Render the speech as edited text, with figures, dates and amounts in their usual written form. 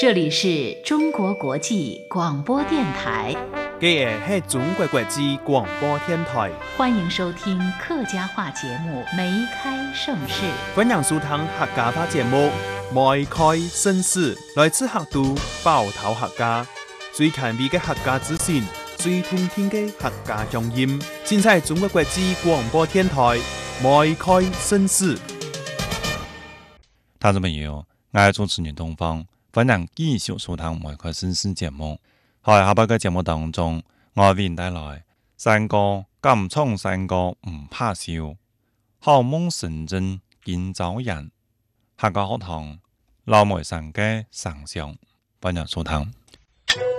这里是中国国际广播电台， 这个是中国国际广播电台， 欢迎收听客家话节目《梅开盛世》。 欢迎收听客家话节目《梅开盛世》，来自客都包头客家，最前卫的客家资讯，最通听的客家乡音，尽在中国国际广播电台《梅开盛世》。 听众朋友，我係主持人東方，歡迎繼續收聽《梅開盛世》節目。喺下邊嘅節目當中，我為您帶來山歌敢闖山歌唔怕笑，好夢成真見早人，客家學堂老梅山嘅上上，歡迎收聽。